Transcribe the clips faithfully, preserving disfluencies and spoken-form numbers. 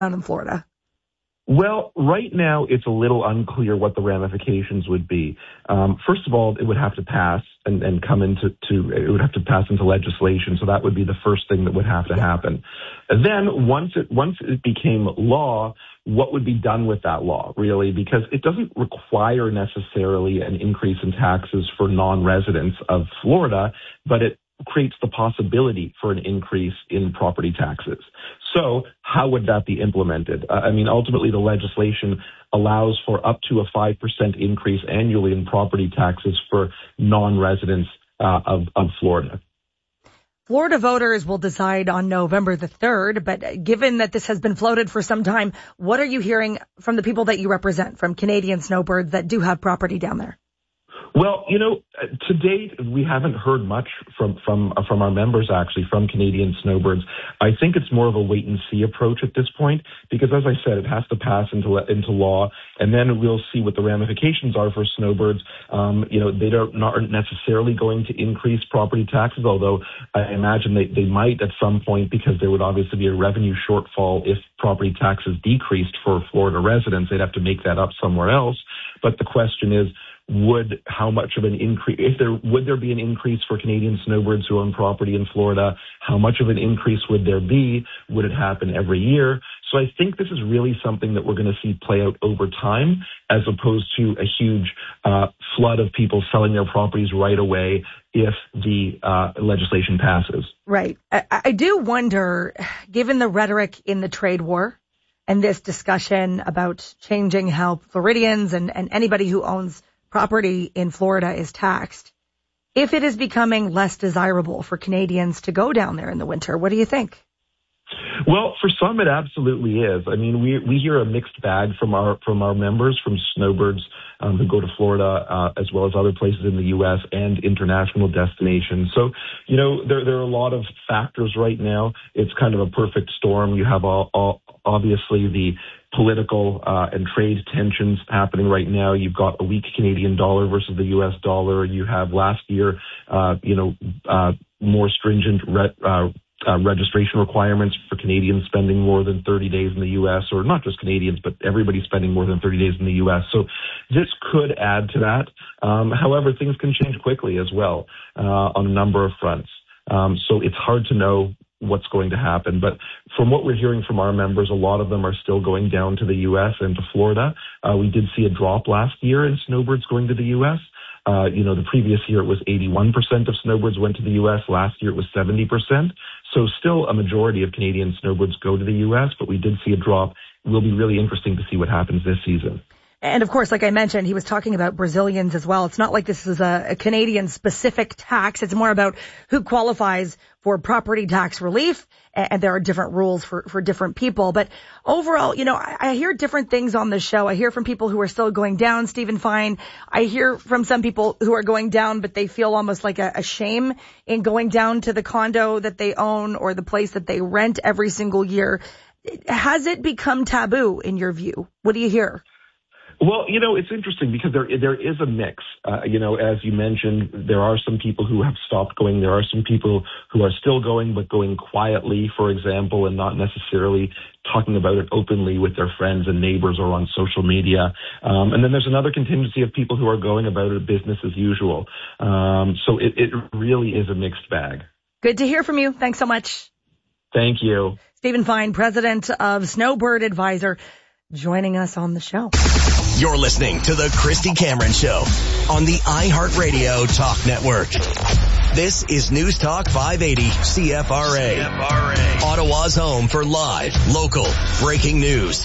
down in Florida? Well, right now it's a little unclear what the ramifications would be. Um, first of all, it would have to pass and, and come into to, it would have to pass into legislation. So that would be the first thing that would have to happen. And then once it once it became law, what would be done with that law, really? Because it doesn't require necessarily an increase in taxes for non-residents of Florida, but it creates the possibility for an increase in property taxes. So how would that be implemented? Uh, I mean, ultimately, the legislation allows for up to a five percent increase annually in property taxes for non-residents uh, of, of Florida. Florida voters will decide on November the third, but given that this has been floated for some time, what are you hearing from the people that you represent, from Canadian snowbirds that do have property down there? Well, you know, to date, we haven't heard much from from uh, from our members, actually, from Canadian snowbirds. I think it's more of a wait-and-see approach at this point because, as I said, it has to pass into into law, and then we'll see what the ramifications are for snowbirds. Um, you know, they don't not necessarily going to increase property taxes, although I imagine they, they might at some point because there would obviously be a revenue shortfall if property taxes decreased for Florida residents. They'd have to make that up somewhere else. But the question is, would how much of an increase, if there, would there be an increase for Canadian snowbirds who own property in Florida? How much of an increase would there be? Would it happen every year? So I think this is really something that we're going to see play out over time, as opposed to a huge uh, flood of people selling their properties right away if the uh, legislation passes. Right. I, I do wonder, given the rhetoric in the trade war and this discussion about changing how Floridians and, and anybody who owns property in Florida is taxed, if it is becoming less desirable for Canadians to go down there in the winter. What do you think? Well, for some, it absolutely is. I mean, we we hear a mixed bag from our from our members, from snowbirds um, who go to Florida, uh, as well as other places in the U S and international destinations. So, you know, there there are a lot of factors right now. It's kind of a perfect storm. You have all, all obviously the political uh, and trade tensions happening right now. You've got a weak Canadian dollar versus the U S dollar. You have last year, uh, you know, uh, more stringent re- uh, uh, registration requirements for Canadians spending more than thirty days in the U S, or not just Canadians, but everybody spending more than thirty days in the U S. So this could add to that. Um, however, things can change quickly as well uh, on a number of fronts. Um, so it's hard to know what's going to happen. But from what we're hearing from our members, a lot of them are still going down to the U S and to Florida. Uh, we did see a drop last year in snowbirds going to the U S. Uh, you know, the previous year it was eighty-one percent of snowbirds went to the U S. Last year it was seventy percent. So still a majority of Canadian snowbirds go to the U S, but we did see a drop. It will be really interesting to see what happens this season. And of course, like I mentioned, he was talking about Brazilians as well. It's not like this is a, a Canadian specific tax. It's more about who qualifies for property tax relief. And there are different rules for, for different people. But overall, you know, I, I hear different things on the show. I hear from people who are still going down, Stephen Fine. I hear from some people who are going down, but they feel almost like a, a shame in going down to the condo that they own or the place that they rent every single year. Has it become taboo in your view? What do you hear? Well, you know, it's interesting because there there is a mix. Uh, you know, as you mentioned, there are some people who have stopped going. There are some people who are still going, but going quietly, for example, and not necessarily talking about it openly with their friends and neighbors or on social media. Um, and then there's another contingency of people who are going about it business as usual. Um, so it, it really is a mixed bag. Good to hear from you. Thanks so much. Thank you. Stephen Fine, president of Snowbird Advisor, joining us on the show. You're listening to The Christy Cameron Show on the iHeartRadio Talk Network. This is News Talk five eighty C F R A. C F R A. Ottawa's home for live, local, breaking news.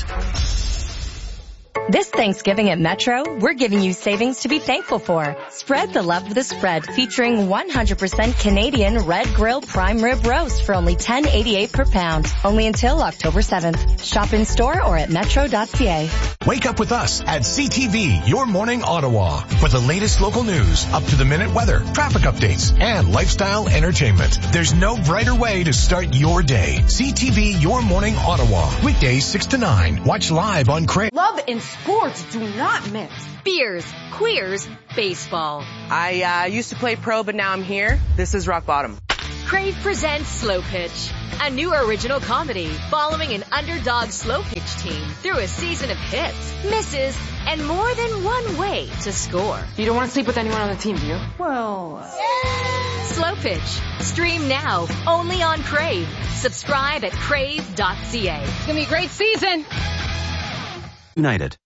This Thanksgiving at Metro, we're giving you savings to be thankful for. Spread the love with the spread featuring one hundred percent Canadian Red Grill Prime Rib Roast for only ten dollars and eighty-eight cents per pound. Only until October seventh. Shop in store or at metro dot c a. Wake up with us at C T V Your Morning Ottawa for the latest local news, up-to-the-minute weather, traffic updates, and lifestyle entertainment. There's no brighter way to start your day. C T V Your Morning Ottawa. Weekdays six to nine. Watch live on Crave. Love and sports do not mix. Beers, queers, baseball. I uh, used to play pro, but now I'm here. This is rock bottom. Crave presents Slow Pitch, a new original comedy following an underdog slow pitch team through a season of hits, misses, and more than one way to score. You don't want to sleep with anyone on the team, do you? Well, Slow Pitch. Stream now, only on Crave. Subscribe at crave dot c a. It's going to be a great season. United.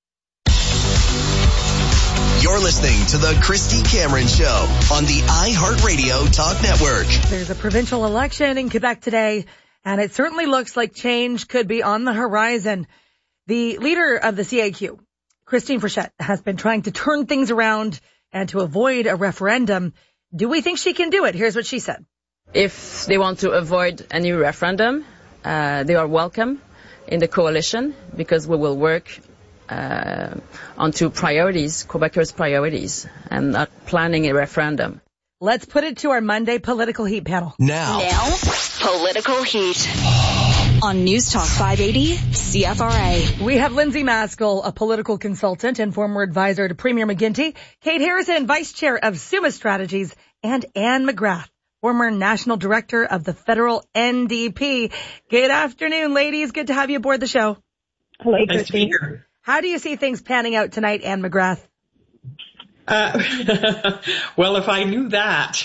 You're listening to the Christy Cameron Show on the iHeartRadio Talk Network. There's a provincial election in Quebec today, and it certainly looks like change could be on the horizon. The leader of the C A Q, Christine Frechette, has been trying to turn things around and to avoid a referendum. Do we think she can do it? Here's what she said. If they want to avoid a new referendum, uh, they are welcome in the coalition because we will work uh, onto priorities, Quebecers' priorities, and not planning a referendum. Let's put it to our Monday political heat panel. Now, now political heat on News Talk five eighty C F R A. We have Lindsay Maskell, a political consultant and former advisor to Premier McGuinty, Kate Harrison, vice chair of Summa Strategies, and Anne McGrath, former national director of the federal N D P. Good afternoon, ladies. Good to have you aboard the show. Hello, nice to be here. How do you see things panning out tonight, Anne McGrath? Uh, well, if I knew that.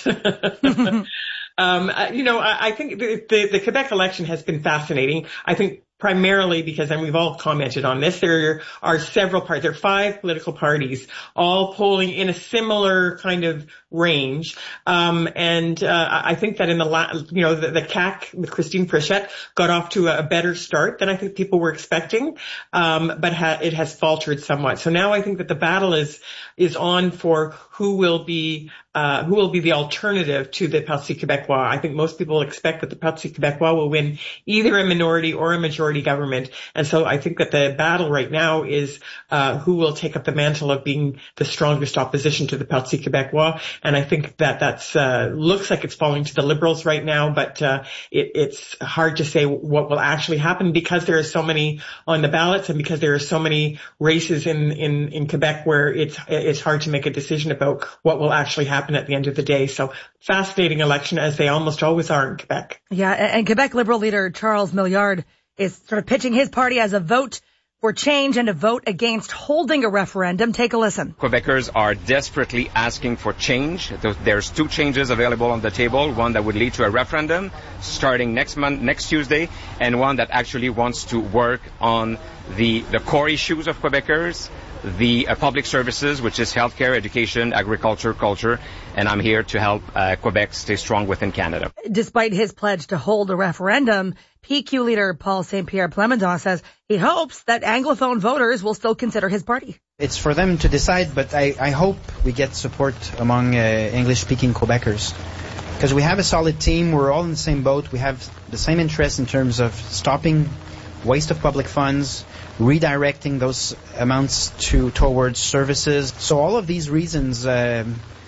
um, you know, I, I think the, the, the Quebec election has been fascinating. I think primarily because, and we've all commented on this, there are several parties, there are five political parties, all polling in a similar kind of range. Um, and uh, I think that in the, la- you know, the, the C A Q with Christine Frechette got off to a better start than I think people were expecting, um, but ha- it has faltered somewhat. So now I think that the battle is is on for who will be uh, who will be the alternative to the Parti Québécois. I think most people expect that the Parti Québécois will win either a minority or a majority government. And so I think that the battle right now is uh, who will take up the mantle of being the strongest opposition to the Parti Québécois. And I think that that's uh, looks like it's falling to the Liberals right now, but uh, it, it's hard to say what will actually happen because there are so many on the ballots and because there are so many races in, in, in Quebec where it's it's hard to make a decision about what will actually happen at the end of the day. So fascinating election, as they almost always are in Quebec. Yeah, and Quebec Liberal leader Charles Milliard is sort of pitching his party as a vote for change and a vote against holding a referendum. Take a listen. Quebecers are desperately asking for change. There's two changes available on the table, one that would lead to a referendum starting next month, next Tuesday, and one that actually wants to work on the, the core issues of Quebecers, the uh, public services, which is healthcare, education, agriculture, culture, and I'm here to help uh, Quebec stay strong within Canada. Despite his pledge to hold a referendum, P Q leader Paul Saint Pierre Plamondon says he hopes that Anglophone voters will still consider his party. It's for them to decide, but I, I hope we get support among uh, English-speaking Quebecers. Because we have a solid team, we're all in the same boat, we have the same interest in terms of stopping waste of public funds, redirecting those amounts to towards services. So all of these reasons uh,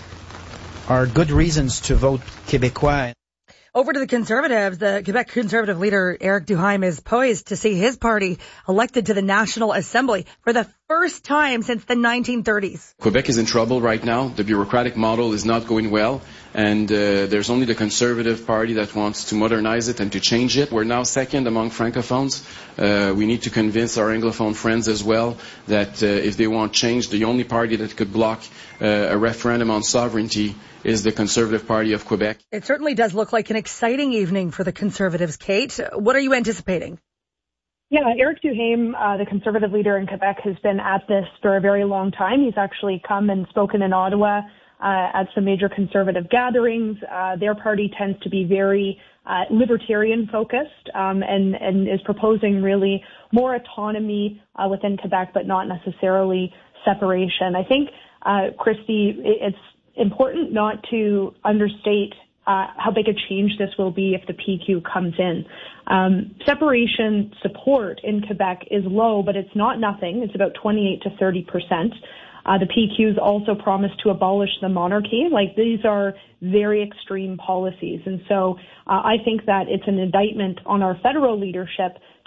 are good reasons to vote Québécois. Over to the Conservatives, the Quebec Conservative leader Eric Duhaime is poised to see his party elected to the National Assembly for the first time since the nineteen thirties. Quebec is in trouble right now. The bureaucratic model is not going well, and uh, there's only the Conservative Party that wants to modernize it and to change it. We're now second among Francophones. Uh, we need to convince our Anglophone friends as well that uh, if they want change, the only party that could block uh, a referendum on sovereignty is the Conservative Party of Quebec. It certainly does look like an exciting evening for the Conservatives, Kate. What are you anticipating? Yeah, Eric Duhaime, uh, the Conservative leader in Quebec, has been at this for a very long time. He's actually come and spoken in Ottawa uh, at some major Conservative gatherings. Uh, their party tends to be very uh, libertarian-focused um, and, and is proposing really more autonomy uh, within Quebec, but not necessarily separation. I think, uh, Christy, it's important not to understate uh, how big a change this will be if the P Q comes in. Um, separation support in Quebec is low, but it's not nothing. It's about twenty-eight to thirty percent. Uh, the P Qs also promised to abolish the monarchy. Like, these are very extreme policies. And so uh, I think that it's an indictment on our federal leadership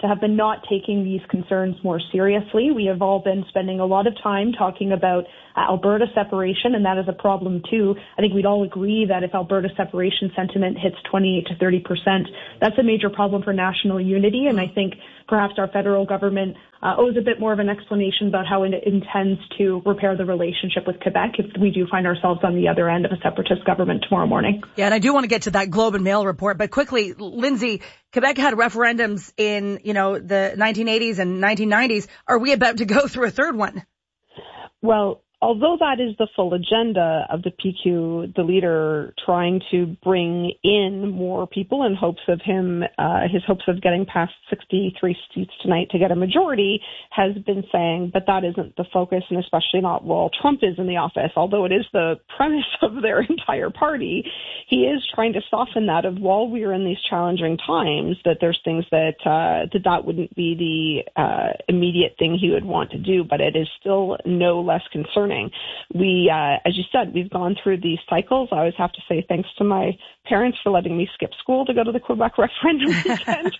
to have been not taking these concerns more seriously. We have all been spending a lot of time talking about uh, Alberta separation, and that is a problem too. I think we'd all agree that if Alberta separation sentiment hits twenty to thirty percent, that's a major problem for national unity, and I think perhaps our federal government uh, owes a bit more of an explanation about how it intends to repair the relationship with Quebec if we do find ourselves on the other end of a separatist government tomorrow morning. Yeah, and I do want to get to that Globe and Mail report, but quickly, Lindsay, Quebec had referendums in, you know, the nineteen eighties and nineteen nineties. Are we about to go through a third one? Well, although that is the full agenda of the P Q, the leader trying to bring in more people in hopes of him, uh, his hopes of getting past sixty-three seats tonight to get a majority, has been saying, but that isn't the focus, and especially not while Trump is in the office, although it is the premise of their entire party. He is trying to soften that of, while we are in these challenging times, that there's things that, uh, that that wouldn't be the uh, immediate thing he would want to do, but it is still no less concerning. We, uh, as you said, we've gone through these cycles. I always have to say thanks to my parents for letting me skip school to go to the Quebec referendum weekend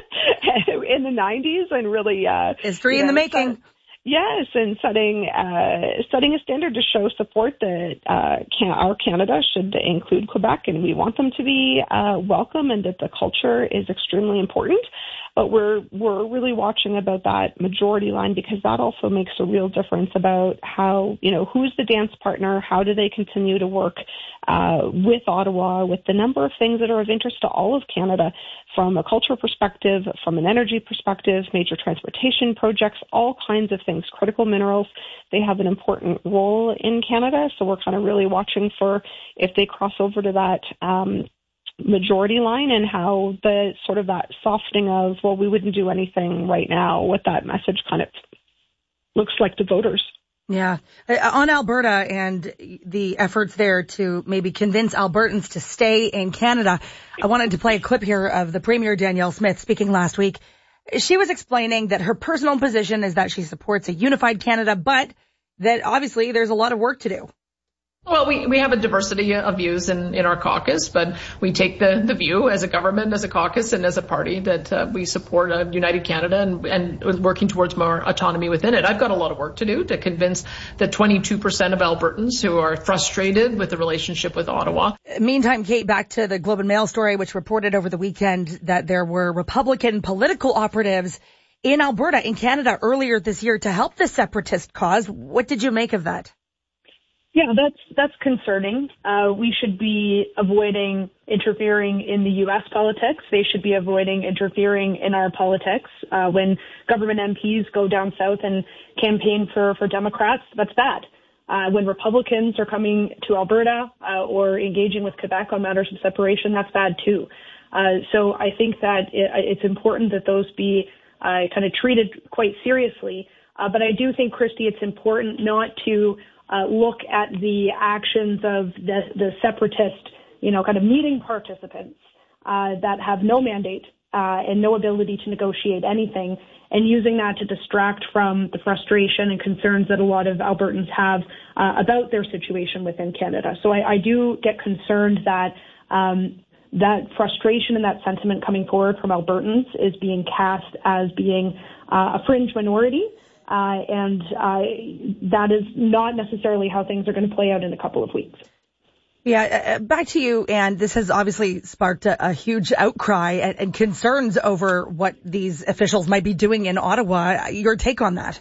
in the nineties, and really uh, history you know, in the making. Set, yes, and setting uh, setting a standard to show support that uh, can, our Canada should include Quebec, and we want them to be uh, welcome, and that the culture is extremely important. But we're we're really watching about that majority line, because that also makes a real difference about how, you know, who's the dance partner, how do they continue to work uh, with Ottawa, with the number of things that are of interest to all of Canada, from a cultural perspective, from an energy perspective, major transportation projects, all kinds of things, critical minerals. They have an important role in Canada, so we're kind of really watching for if they cross over to that um majority line, and how the sort of that softening of, well, we wouldn't do anything right now, what that message kind of looks like to voters. Yeah. On Alberta and the efforts there to maybe convince Albertans to stay in Canada, I wanted to play a clip here of the Premier Danielle Smith speaking last week. She was explaining that her personal position is that she supports a unified Canada, but that obviously there's a lot of work to do. Well, we, we have a diversity of views in, in our caucus, but we take the, the view as a government, as a caucus, and as a party that uh, we support a united Canada and, and working towards more autonomy within it. I've got a lot of work to do to convince the twenty-two percent of Albertans who are frustrated with the relationship with Ottawa. Meantime, Kate, back to the Globe and Mail story, which reported over the weekend that there were Republican political operatives in Alberta, in Canada, earlier this year to help the separatist cause. What did you make of that? Yeah, that's that's concerning. Uh, we should be avoiding interfering in the U S politics. They should be avoiding interfering in our politics. Uh, when government M Ps go down south and campaign for, for Democrats, that's bad. Uh, when Republicans are coming to Alberta uh, or engaging with Quebec on matters of separation, that's bad too. Uh, so I think that it, it's important that those be uh, kind of treated quite seriously. Uh, but I do think, Christy, it's important not to Uh, look at the actions of the, the separatist, you know, kind of meeting participants uh, that have no mandate uh, and no ability to negotiate anything, and using that to distract from the frustration and concerns that a lot of Albertans have uh, about their situation within Canada. So I, I do get concerned that um, that frustration and that sentiment coming forward from Albertans is being cast as being uh, a fringe minority. Uh, and uh, that is not necessarily how things are going to play out in a couple of weeks. Yeah, uh, back to you, and this has obviously sparked a, a huge outcry and, and concerns over what these officials might be doing in Ottawa. Your take on that?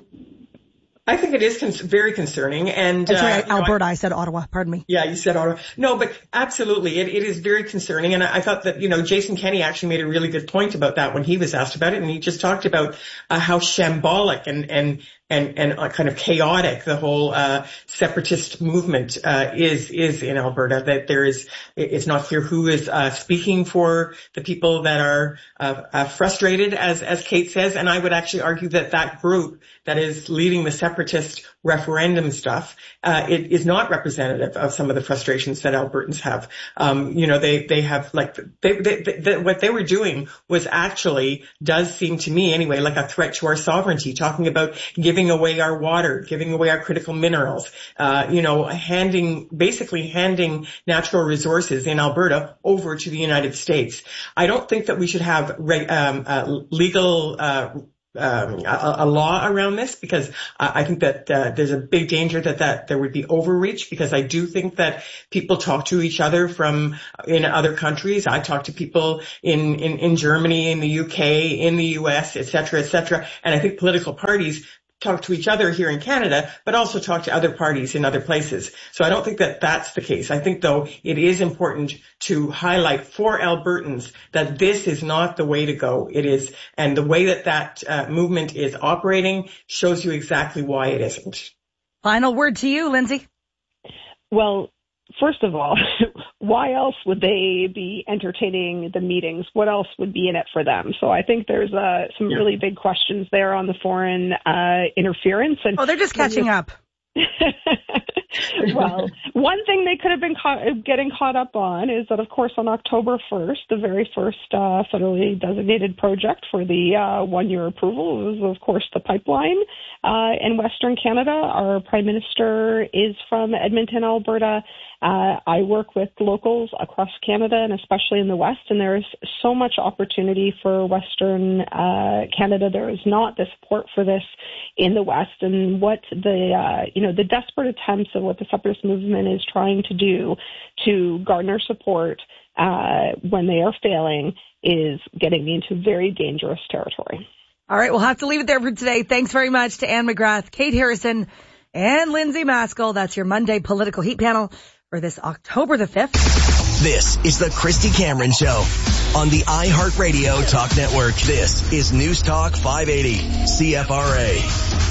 I think it is con- very concerning. And That's right, uh, Alberta. know, I, I said Ottawa. Pardon me. Yeah, you said Ottawa. No, but absolutely, it, it is very concerning. And I, I thought that, you know, Jason Kenney actually made a really good point about that when he was asked about it. And he just talked about uh, how shambolic and, and, and, and uh, kind of chaotic the whole uh, separatist movement uh, is, is in Alberta, that there is, it's not clear who is uh, speaking for the people that are uh, uh, frustrated, as, as Kate says. And I would actually argue that that group that is leading the separatist referendum stuff, uh, it is not representative of some of the frustrations that Albertans have. Um, you know, they, they have like, they, they, they, what they were doing was actually, does seem to me anyway, like a threat to our sovereignty, talking about giving giving away our water, giving away our critical minerals, uh, you know, handing, basically handing natural resources in Alberta over to the United States. I don't think that we should have reg- um, uh, legal uh Um, a, a law around this, because uh, I think that uh, there's a big danger that, that there would be overreach, because I do think that people talk to each other from in other countries. I talk to people in, in, in Germany, in the U K, in the U S, et cetera, et cetera. And I think political parties talk to each other here in Canada, but also talk to other parties in other places. So I don't think that that's the case. I think, though, it is important to highlight for Albertans that this is not the way to go. It is, and the way that that uh, movement is operating shows you exactly why it isn't. Final word to you, Lindsay. Well, first of all, why else would they be entertaining the meetings? What else would be in it for them? So I think there's uh, some yeah. really big questions there on the foreign uh, interference. And oh, they're just catching up. Well, one thing they could have been caught, getting caught up on is that, of course, on October first, the very first uh, federally designated project for the uh, one-year approval was, of course, the pipeline uh, in Western Canada. Our Prime Minister is from Edmonton, Alberta. Uh, I work with locals across Canada and especially in the West, and there is so much opportunity for Western uh, Canada. There is not the support for this in the West, and what the uh, you know the desperate attempts of what the separatist movement is trying to do to garner support uh, when they are failing is getting into very dangerous territory. All right, we'll have to leave it there for today. Thanks very much to Anne McGrath, Kate Harrison, and Lindsay Maskell. That's your Monday Political Heat panel for this October the fifth. This is the Christy Cameron Show on the iHeartRadio Talk Network. This is News Talk five eighty C F R A.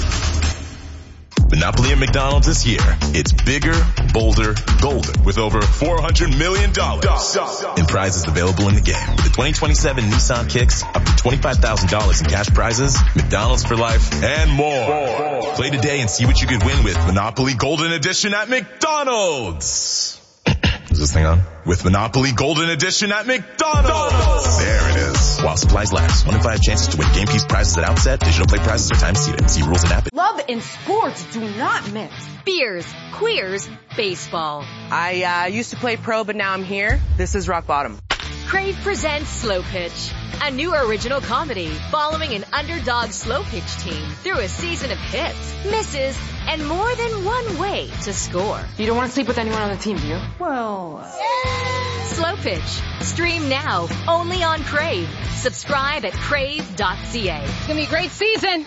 Monopoly at McDonald's this year. It's bigger, bolder, golden with over four hundred million dollars in prizes available in the game. With the twenty twenty-seven Nissan Kicks, up to twenty-five thousand dollars in cash prizes, McDonald's for life, and more. Play today and see what you could win with Monopoly Golden Edition at McDonald's. Is this thing on? With Monopoly Golden Edition at McDonald's. There it is. While supplies last. One in five chances to win game piece prizes at outset. Digital play prizes are time seated. See rules and app. Love and sports do not mix. Beers, queers, baseball. I uh, used to play pro, but now I'm here. This is rock bottom. Crave presents Slow Pitch, a new original comedy following an underdog slow pitch team through a season of hits, misses, and more than one way to score. You don't want to sleep with anyone on the team, do you? Well, yeah. Slow Pitch. Stream now, only on Crave. Subscribe at crave dot c a. It's going to be a great season.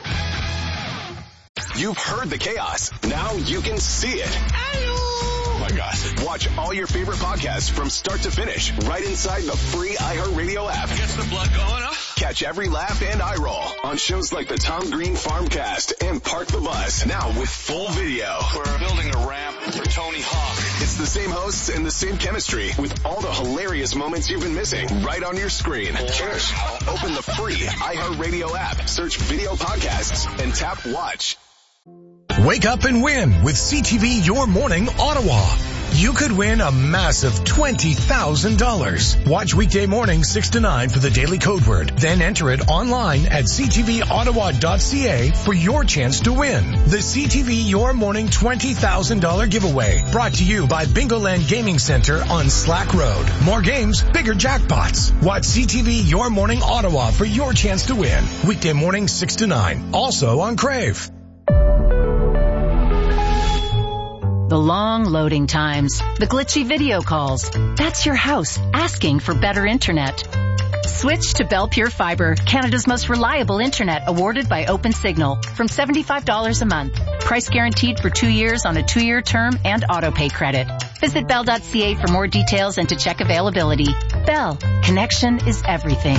You've heard the chaos. Now you can see it. Oh my gosh. Watch all your favorite podcasts from start to finish right inside the free iHeartRadio app. Gets the blood going, huh? Catch every laugh and eye roll on shows like the Tom Green Farmcast and Park the Bus. Now with full video. We're building a ramp for Tony Hawk. It's the same hosts and the same chemistry with all the hilarious moments you've been missing right on your screen. Cheers. Open the free iHeartRadio app, search video podcasts, and tap watch. Wake up and win with C T V Your Morning Ottawa. You could win a massive twenty thousand dollars. Watch weekday morning six to nine for the daily code word. Then enter it online at c t v ottawa dot c a for your chance to win. The C T V Your Morning twenty thousand dollars giveaway. Brought to you by Bingoland Gaming Center on Slack Road. More games, bigger jackpots. Watch C T V Your Morning Ottawa for your chance to win. Weekday morning six to nine. Also on Crave. The long loading times, the glitchy video calls. That's your house asking for better internet. Switch to Bell Pure Fiber, Canada's most reliable internet, awarded by OpenSignal, from seventy-five dollars a month. Price guaranteed for two years on a two-year term and auto-pay credit. Visit bell dot c a for more details and to check availability. Bell, connection is everything.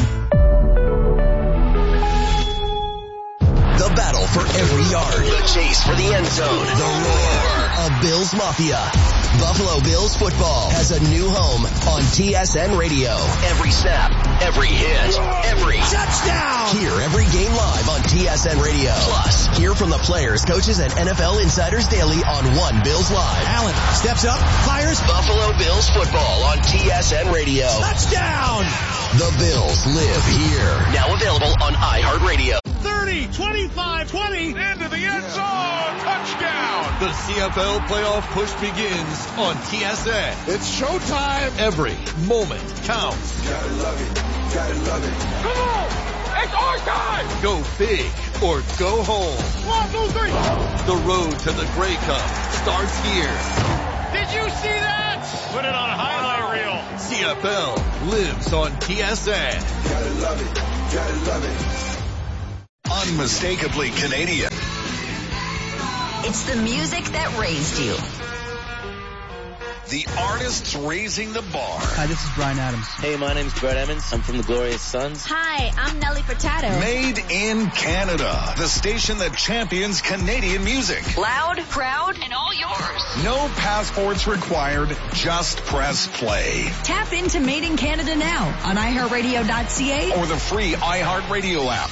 The battle for every yard. The chase for the end zone. The roar of Bills Mafia. Buffalo Bills football has a new home on T S N Radio. Every snap, every hit, every touchdown. Hear every game live on T S N Radio. Plus, hear from the players, coaches, and N F L insiders daily on One Bills Live. Allen steps up, fires. Buffalo Bills football on T S N Radio. Touchdown. The Bills live here. Now available on iHeartRadio. thirty thirty, twenty-five, twenty, into the end zone, touchdown. The C F L playoff push begins on T S N. It's showtime. Every moment counts. Gotta love it, gotta love it. Come on, it's our time. Go big or go home. One, two, three. The road to the Grey Cup starts here. Did you see that? Put it on a highlight reel. C F L lives on T S N. Gotta love it, gotta love it. Unmistakably Canadian. It's the music that raised you. The artists raising the bar. Hi, this is Bryan Adams. Hey, my name's Brett Emmons. I'm from the Glorious Sons. Hi, I'm Nelly Furtado. Made in Canada. The station that champions Canadian music. Loud, proud, and all yours. No passports required. Just press play. Tap into Made in Canada now on i heart radio dot c a or the free iHeartRadio app.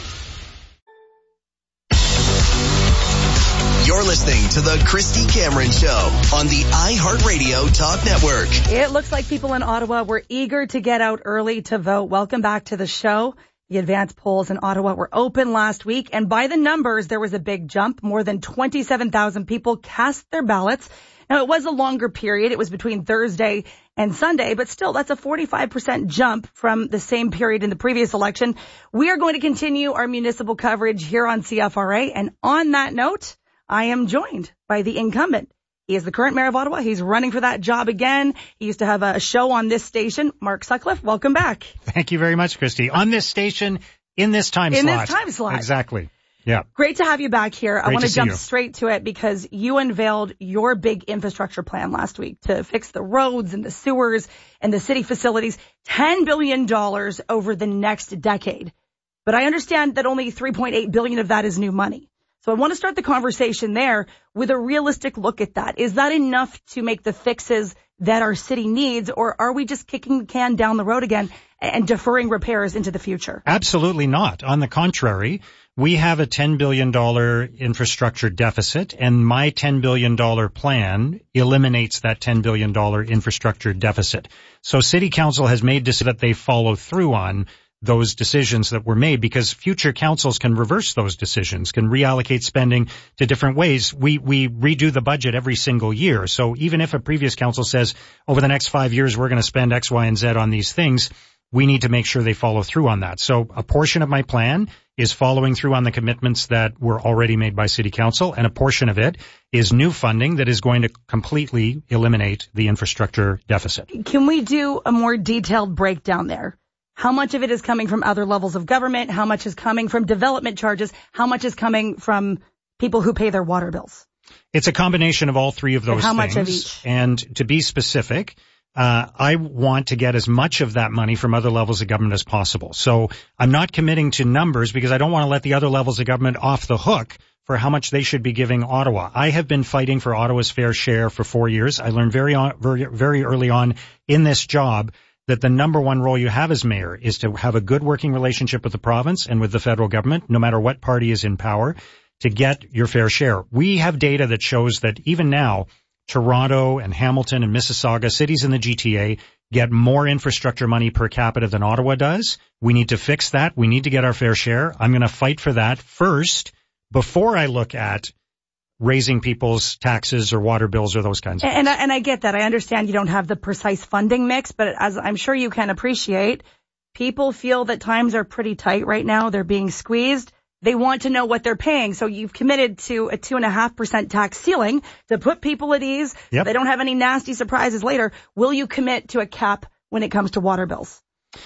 You're listening to the Christy Cameron Show on the iHeartRadio Talk Network. It looks like people in Ottawa were eager to get out early to vote. Welcome back to the show. The advance polls in Ottawa were open last week, and by the numbers, there was a big jump. More than twenty-seven thousand people cast their ballots. Now, it was a longer period. It was between Thursday and Sunday, but still, that's a forty-five percent jump from the same period in the previous election. We are going to continue our municipal coverage here on C F R A, and on that note, I am joined by the incumbent. He is the current mayor of Ottawa. He's running for that job again. He used to have a show on this station. Mark Sutcliffe, welcome back. Thank you very much, Christy. On this station, in this time in slot. In this time slot. Exactly. Yeah. Great to have you back here. Great I want to jump you. straight to it because you unveiled your big infrastructure plan last week to fix the roads and the sewers and the city facilities. ten billion dollars over the next decade. But I understand that only three point eight billion dollars of that is new money. So I want to start the conversation there with a realistic look at that. Is that enough to make the fixes that our city needs, or are we just kicking the can down the road again and deferring repairs into the future? Absolutely not. On the contrary, we have a ten billion dollars infrastructure deficit, and my ten billion dollars plan eliminates that ten billion dollars infrastructure deficit. So City Council has made decisions that they follow through on those decisions that were made, because future councils can reverse those decisions, can reallocate spending to different ways. We, we redo the budget every single year. So even if a previous council says over the next five years, we're going to spend X, Y, and Z on these things, we need to make sure they follow through on that. So a portion of my plan is following through on the commitments that were already made by City Council, and a portion of it is new funding that is going to completely eliminate the infrastructure deficit. Can we do a more detailed breakdown there? How much of it is coming from other levels of government? How much is coming from development charges? How much is coming from people who pay their water bills? It's a combination of all three of those and how things. Much of each? And to be specific, uh, I want to get as much of that money from other levels of government as possible. So I'm not committing to numbers because I don't want to let the other levels of government off the hook for how much they should be giving Ottawa. I have been fighting for Ottawa's fair share for four years. I learned very, on, very, very early on in this job that the number one role you have as mayor is to have a good working relationship with the province and with the federal government, no matter what party is in power, to get your fair share. We have data that shows that even now, Toronto and Hamilton and Mississauga, cities in the G T A, get more infrastructure money per capita than Ottawa does. We need to fix that. We need to get our fair share. I'm going to fight for that first before I look at raising people's taxes or water bills or those kinds of and, things. And I, and I get that. I understand you don't have the precise funding mix, but as I'm sure you can appreciate, people feel that times are pretty tight right now. They're being squeezed. They want to know what they're paying. So you've committed to a two and a half percent tax ceiling to put people at ease. Yep. So they don't have any nasty surprises later. Will you commit to a cap when it comes to water bills?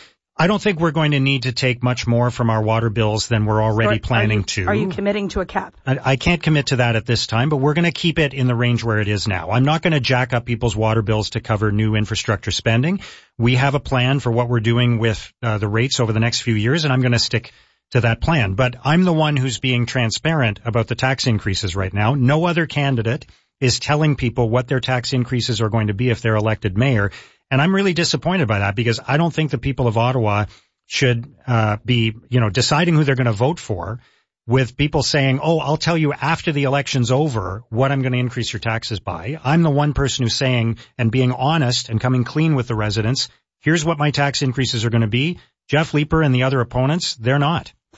I don't think we're going to need to take much more from our water bills than we're already Or planning are you, to. Are you committing to a cap? I, I can't commit to that at this time, but we're going to keep it in the range where it is now. I'm not going to jack up people's water bills to cover new infrastructure spending. We have a plan for what we're doing with uh, the rates over the next few years, and I'm going to stick to that plan. But I'm the one who's being transparent about the tax increases right now. No other candidate is telling people what their tax increases are going to be if they're elected mayor. And I'm really disappointed by that because I don't think the people of Ottawa should uh be, you know, deciding who they're going to vote for with people saying, oh, I'll tell you after the election's over what I'm going to increase your taxes by. I'm the one person who's saying and being honest and coming clean with the residents. Here's what my tax increases are going to be. Jeff Leeper and the other opponents, they're not.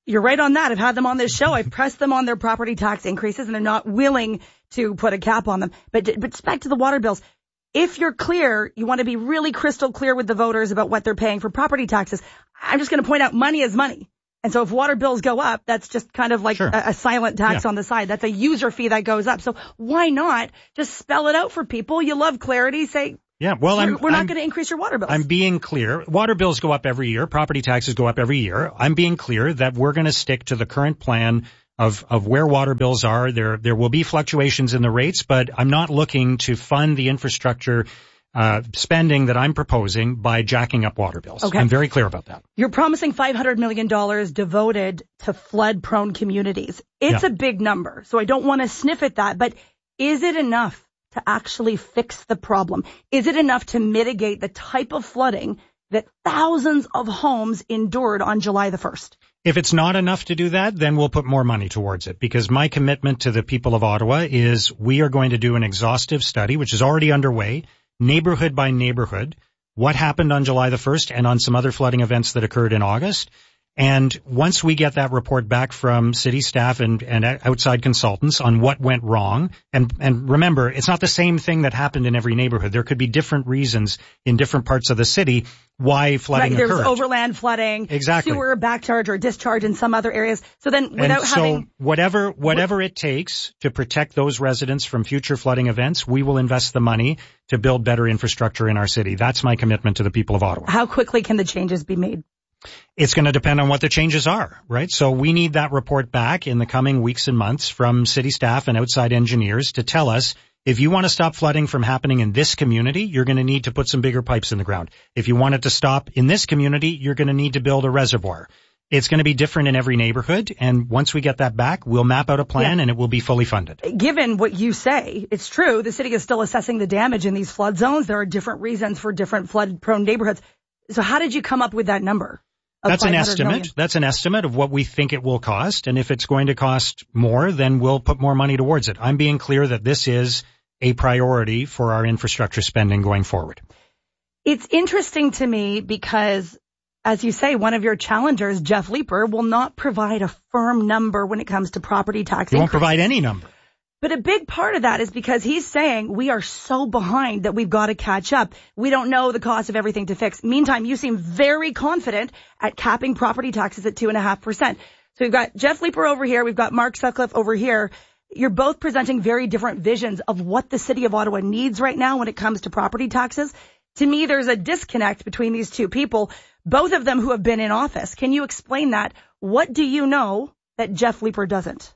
you're right on that. I've had them on this show. I've pressed them on their property tax increases, and they're not willing to put a cap on them. But, but back to the water bills. If you're clear, you want to be really crystal clear with the voters about what they're paying for property taxes. I'm just going to point out money is money. And so if water bills go up, that's just kind of like sure. a, a silent tax yeah. on the side. That's a user fee that goes up. So why not just spell it out for people? You love clarity. Say, yeah, well, we're, I'm, we're not I'm, going to increase your water bills. I'm being clear. Water bills go up every year. Property taxes go up every year. I'm being clear that we're going to stick to the current plan of, of where water bills are. There, there will be fluctuations in the rates, but I'm not looking to fund the infrastructure Uh, spending that I'm proposing by jacking up water bills. Okay. I'm very clear about that. You're promising five hundred million dollars devoted to flood-prone communities. It's yeah. a big number, so I don't want to sniff at that, but is it enough to actually fix the problem? Is it enough to mitigate the type of flooding that thousands of homes endured on July the first? If it's not enough to do that, then we'll put more money towards it, because my commitment to the people of Ottawa is we are going to do an exhaustive study, which is already underway, neighborhood by neighborhood, what happened on July the first and on some other flooding events that occurred in August. And once we get that report back from city staff and, and outside consultants on what went wrong, and, and remember, it's not the same thing that happened in every neighborhood. There could be different reasons in different parts of the city why flooding right, occurred. There's overland flooding, exactly. sewer backcharge or discharge in some other areas. So then without and so having... whatever, whatever it takes to protect those residents from future flooding events, we will invest the money to build better infrastructure in our city. That's my commitment to the people of Ottawa. How quickly can the changes be made? It's going to depend on what the changes are, right? So we need that report back in the coming weeks and months from city staff and outside engineers to tell us, if you want to stop flooding from happening in this community, you're going to need to put some bigger pipes in the ground. If you want it to stop in this community, you're going to need to build a reservoir. It's going to be different in every neighborhood, and once we get that back, we'll map out a plan yeah. and it will be fully funded. Given what you say, it's true. The city is still assessing the damage in these flood zones. There are different reasons for different flood-prone neighborhoods. So how did you come up with that number? That's an estimate. Million? That's an estimate of what we think it will cost. And if it's going to cost more, then we'll put more money towards it. I'm being clear that this is a priority for our infrastructure spending going forward. It's interesting to me because, as you say, one of your challengers, Jeff Leeper, will not provide a firm number when it comes to property tax. He won't provide any number. But a big part of that is because he's saying we are so behind that we've got to catch up. We don't know the cost of everything to fix. Meantime, you seem very confident at capping property taxes at two and a half percent. So we've got Jeff Leeper over here. We've got Mark Sutcliffe over here. You're both presenting very different visions of what the city of Ottawa needs right now when it comes to property taxes. To me, there's a disconnect between these two people, both of them who have been in office. Can you explain that? What do you know that Jeff Leeper doesn't?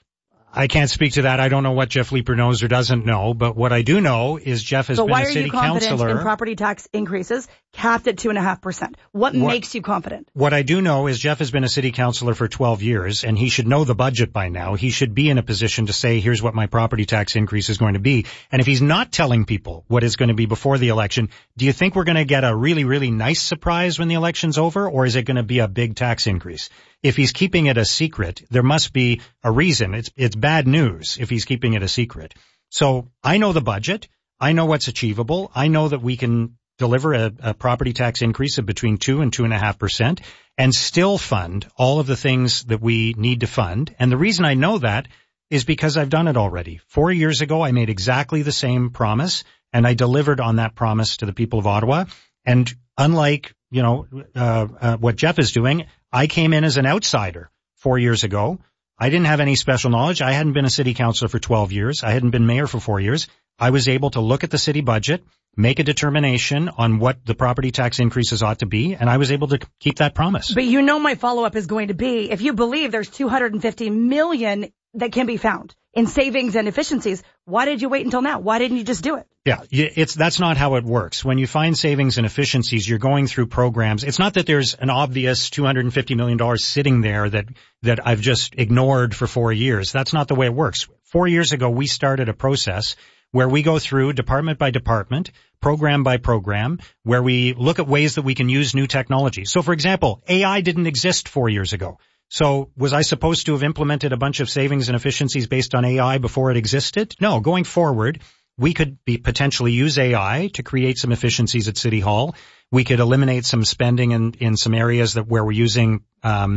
I can't speak to that. I don't know what Jeff Leeper knows or doesn't know, but what I do know is Jeff has so been a city councillor. So why are you confident councillor. in property tax increases capped at two and a half percent? What makes you confident? What I do know is Jeff has been a city councillor for twelve years, and he should know the budget by now. He should be in a position to say, here's what my property tax increase is going to be. And if he's not telling people what it's going to be before the election, do you think we're going to get a really, really nice surprise when the election's over, or is it going to be a big tax increase? If he's keeping it a secret, there must be a reason. It's, it's bad news if he's keeping it a secret. So I know the budget. I know what's achievable. I know that we can deliver a, a property tax increase of between two and two and a half percent and still fund all of the things that we need to fund. And the reason I know that is because I've done it already. Four years ago, I made exactly the same promise, and I delivered on that promise to the people of Ottawa. And unlike, you know, uh, uh, what Jeff is doing, I came in as an outsider four years ago. I didn't have any special knowledge. I hadn't been a city councillor for twelve years. I hadn't been mayor for four years. I was able to look at the city budget, make a determination on what the property tax increases ought to be, and I was able to keep that promise. But you know my follow-up is going to be, if you believe there's two hundred fifty million that can be found in savings and efficiencies, why did you wait until now? Why didn't you just do it? Yeah, it's, that's not how it works. When you find savings and efficiencies, you're going through programs. It's not that there's an obvious two hundred fifty million dollars sitting there that, that I've just ignored for four years. That's not the way it works. Four years ago, we started a process where we go through department by department, program by program, where we look at ways that we can use new technology. So for example, A I didn't exist four years ago. So was I supposed to have implemented a bunch of savings and efficiencies based on A I before it existed? No, going forward, we could be potentially use A I to create some efficiencies at City Hall. We could eliminate some spending in, in some areas that where we're using, um,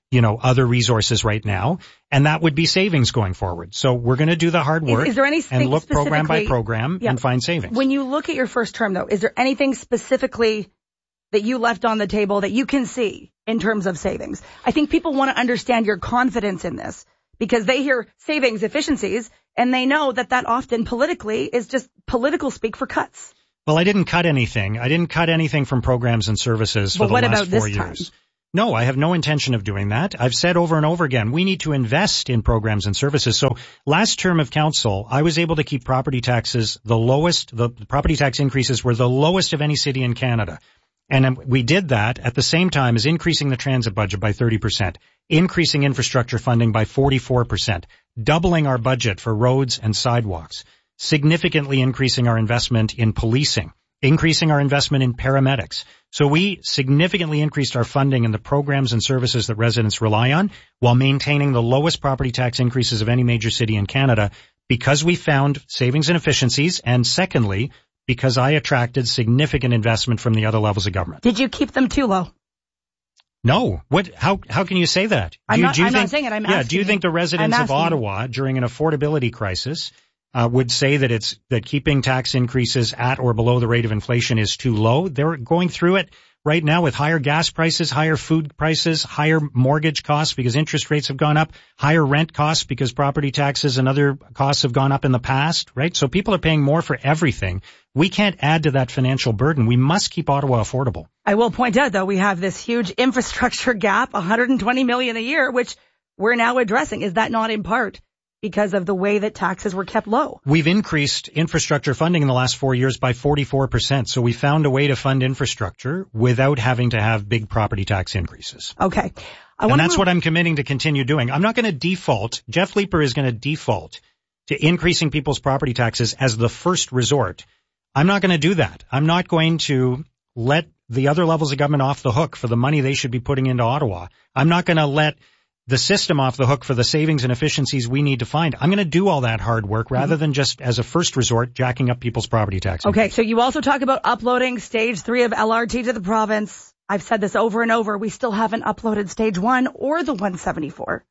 you know, other resources right now, and that would be savings going forward. So we're going to do the hard work is, is there anything and look program by program yeah. and find savings. When you look at your first term, though, is there anything specifically that you left on the table that you can see in terms of savings? I think people want to understand your confidence in this because they hear savings efficiencies and they know that that often politically is just political speak for cuts. Well, I didn't cut anything. I didn't cut anything from programs and services for but the what last about four this years. Time? No, I have no intention of doing that. I've said over and over again, we need to invest in programs and services. So last term of council, I was able to keep property taxes the lowest. The property tax increases were the lowest of any city in Canada. And we did that at the same time as increasing the transit budget by thirty percent, increasing infrastructure funding by forty-four percent, doubling our budget for roads and sidewalks, significantly increasing our investment in policing, increasing our investment in paramedics. So we significantly increased our funding in the programs and services that residents rely on while maintaining the lowest property tax increases of any major city in Canada because we found savings and efficiencies, and secondly, because I attracted significant investment from the other levels of government. Did you keep them too low? No. What? How? How can you say that? I'm, do you, not, do you I'm think, not saying it. I'm yeah, asking do you think the residents of Ottawa during an affordability crisis uh, would say that it's that keeping tax increases at or below the rate of inflation is too low? They're going through it right now with higher gas prices, higher food prices, higher mortgage costs because interest rates have gone up, higher rent costs because property taxes and other costs have gone up in the past, right? So people are paying more for everything. We can't add to that financial burden. We must keep Ottawa affordable. I will point out, though, we have this huge infrastructure gap, one hundred twenty million dollars a year, which we're now addressing. Is that not in part because of the way that taxes were kept low? We've increased infrastructure funding in the last four years by forty-four percent. So we found a way to fund infrastructure without having to have big property tax increases. Okay. I and that's move- what I'm committing to continue doing. I'm not going to default. Jeff Leeper is going to default to increasing people's property taxes as the first resort. I'm not going to do that. I'm not going to let the other levels of government off the hook for the money they should be putting into Ottawa. I'm not going to let the system off the hook for the savings and efficiencies we need to find. I'm going to do all that hard work rather than just as a first resort jacking up people's property taxes. Okay, so you also talk about uploading stage three of L R T to the province. I've said this over and over. We still haven't uploaded stage one or the one seventy-four.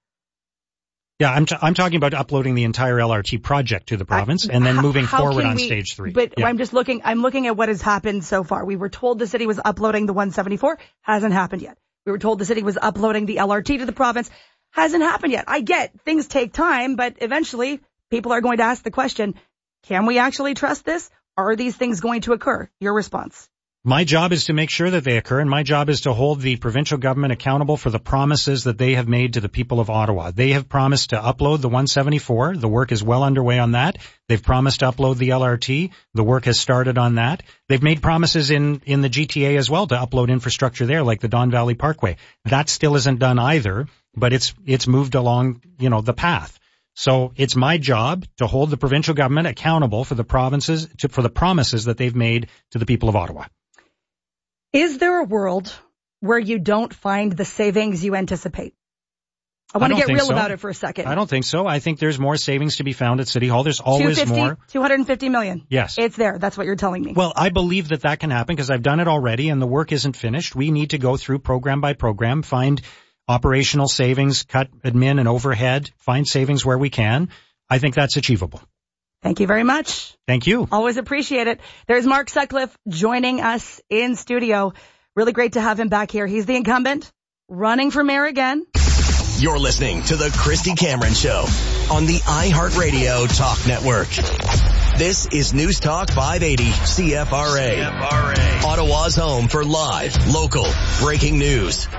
Yeah, I'm, t- I'm talking about uploading the entire L R T project to the province and then How- moving how forward can on we- stage three. But Yeah. I'm just looking, I'm looking at what has happened so far. We were told the city was uploading the one seventy-four. Hasn't happened yet. We were told the city was uploading the L R T to the province. Hasn't happened yet. I get things take time, but eventually people are going to ask the question, can we actually trust this? Are these things going to occur? Your response. My job is to make sure that they occur, and my job is to hold the provincial government accountable for the promises that they have made to the people of Ottawa. They have promised to upload the one seventy-four. The work is well underway on that. They've promised to upload the L R T. The work has started on that. They've made promises in, in the G T A as well to upload infrastructure there, like the Don Valley Parkway. That still isn't done either, but it's, it's moved along, you know, the path. So it's my job to hold the provincial government accountable for the provinces, to, for the promises that they've made to the people of Ottawa. Is there a world where you don't find the savings you anticipate? I want I to don't get think real so. about it for a second. I don't think so. I think there's more savings to be found at City Hall. There's always two hundred fifty, more. two hundred fifty million. Yes. It's there. That's what you're telling me. Well, I believe that that can happen because I've done it already and the work isn't finished. We need to go through program by program, find operational savings, cut admin and overhead, find savings where we can. I think that's achievable. Thank you very much. Thank you. Always appreciate it. There's Mark Sutcliffe joining us in studio. Really great to have him back here. He's the incumbent, running for mayor again. You're listening to the Christy Cameron Show on the iHeartRadio Talk Network. This is News Talk five eighty C F R A. C F R A. Ottawa's home for live, local, breaking news.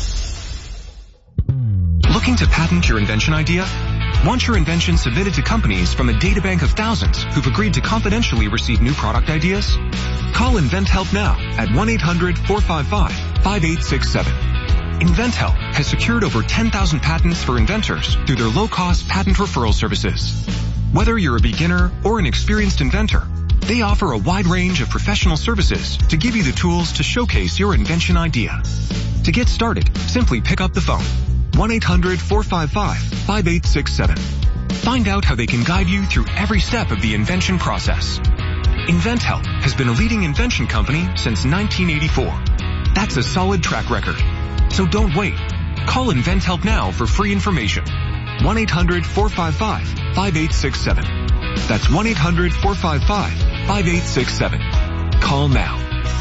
Looking to patent your invention idea? Want your invention submitted to companies from a databank of thousands who've agreed to confidentially receive new product ideas? Call InventHelp now at one eight hundred four five five five eight six seven. InventHelp has secured over ten thousand patents for inventors through their low-cost patent referral services. Whether you're a beginner or an experienced inventor, they offer a wide range of professional services to give you the tools to showcase your invention idea. To get started, simply pick up the phone. one eight hundred four five five five eight six seven. Find out how they can guide you through every step of the invention process. InventHelp has been a leading invention company since nineteen eighty-four. That's a solid track record. So don't wait. Call InventHelp now for free information. one eight hundred four five five five eight six seven. That's one eight hundred four five five five eight six seven. Call now.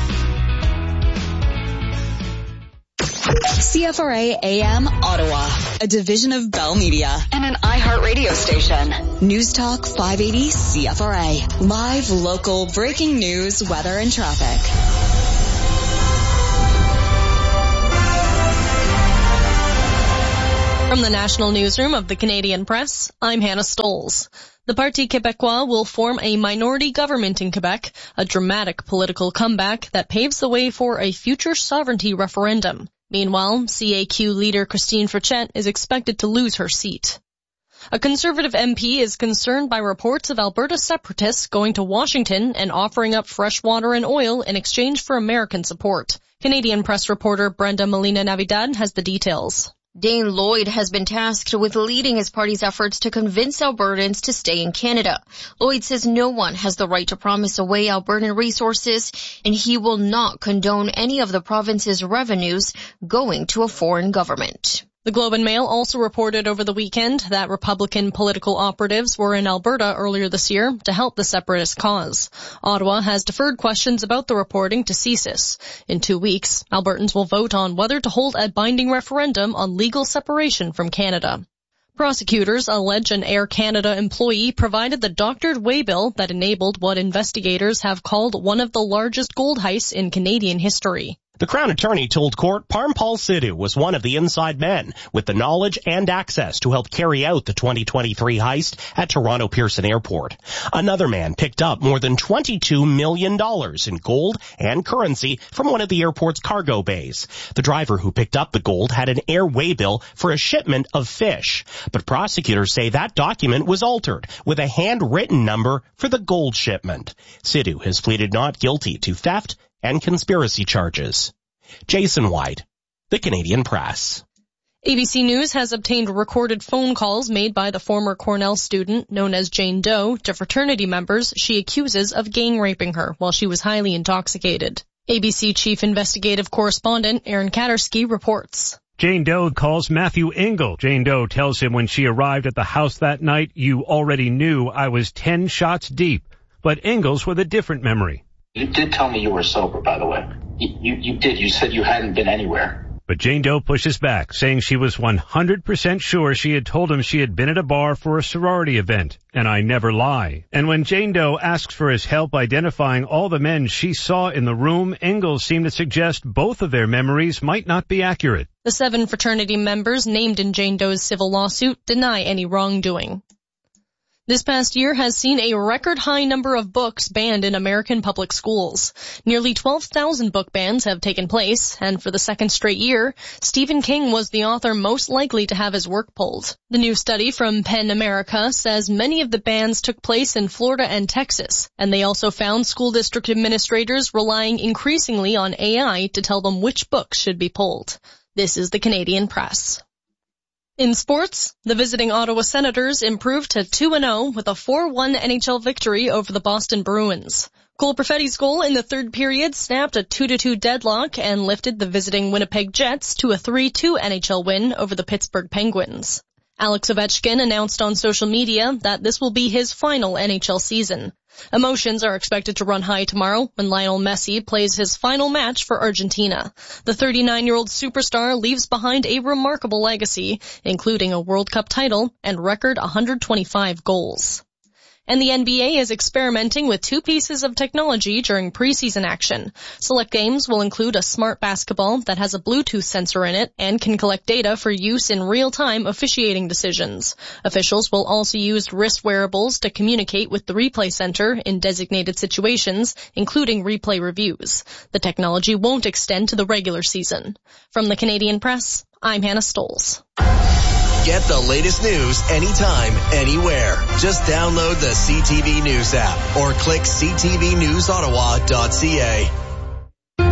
C F R A A M Ottawa, a division of Bell Media and an iHeartRadio station. News Talk five eighty C F R A. Live, local, breaking news, weather, and traffic. From the National Newsroom of the Canadian Press, I'm Hannah Stolz. The Parti Québécois will form a minority government in Quebec, a dramatic political comeback that paves the way for a future sovereignty referendum. Meanwhile, C A Q leader Christine Frechette is expected to lose her seat. A Conservative M P is concerned by reports of Alberta separatists going to Washington and offering up fresh water and oil in exchange for American support. Canadian Press reporter Brenda Molina-Navidad has the details. Dane Lloyd has been tasked with leading his party's efforts to convince Albertans to stay in Canada. Lloyd says no one has the right to promise away Albertan resources, and he will not condone any of the province's revenues going to a foreign government. The Globe and Mail also reported over the weekend that Republican political operatives were in Alberta earlier this year to help the separatist cause. Ottawa has deferred questions about the reporting to C S I S. In two weeks, Albertans will vote on whether to hold a binding referendum on legal separation from Canada. Prosecutors allege an Air Canada employee provided the doctored waybill that enabled what investigators have called one of the largest gold heists in Canadian history. The Crown Attorney told court Parmpal Sidhu was one of the inside men with the knowledge and access to help carry out the twenty twenty-three heist at Toronto Pearson Airport. Another man picked up more than twenty-two million dollars in gold and currency from one of the airport's cargo bays. The driver who picked up the gold had an air waybill for a shipment of fish, but prosecutors say that document was altered with a handwritten number for the gold shipment. Sidhu has pleaded not guilty to theft and conspiracy charges. Jason White, The Canadian Press. A B C News has obtained recorded phone calls made by the former Cornell student known as Jane Doe to fraternity members she accuses of gang raping her while she was highly intoxicated. A B C Chief Investigative Correspondent Aaron Katersky reports. Jane Doe calls Matthew Engel. Jane Doe tells him when she arrived at the house that night, "You already knew I was ten shots deep." But Engel's with a different memory. You did tell me you were sober, by the way. You, you, you did. You said you hadn't been anywhere. But Jane Doe pushes back, saying she was one hundred percent sure she had told him she had been at a bar for a sorority event, and I never lie. And when Jane Doe asks for his help identifying all the men she saw in the room, Engels seemed to suggest both of their memories might not be accurate. The seven fraternity members named in Jane Doe's civil lawsuit deny any wrongdoing. This past year has seen a record high number of books banned in American public schools. Nearly twelve thousand book bans have taken place, and for the second straight year, Stephen King was the author most likely to have his work pulled. The new study from PEN America says many of the bans took place in Florida and Texas, and they also found school district administrators relying increasingly on A I to tell them which books should be pulled. This is the Canadian Press. In sports, the visiting Ottawa Senators improved to two and oh with a four one N H L victory over the Boston Bruins. Cole Perfetti's goal in the third period snapped a two to two deadlock and lifted the visiting Winnipeg Jets to a three two N H L win over the Pittsburgh Penguins. Alex Ovechkin announced on social media that this will be his final N H L season. Emotions are expected to run high tomorrow when Lionel Messi plays his final match for Argentina. The thirty-nine-year-old superstar leaves behind a remarkable legacy, including a World Cup title and record one hundred twenty-five goals. And the N B A is experimenting with two pieces of technology during preseason action. Select games will include a smart basketball that has a Bluetooth sensor in it and can collect data for use in real-time officiating decisions. Officials will also use wrist wearables to communicate with the replay center in designated situations, including replay reviews. The technology won't extend to the regular season. From the Canadian Press, I'm Hannah Stolz. Get the latest news anytime, anywhere. Just download the C T V News app or click c t v news ottawa dot c a.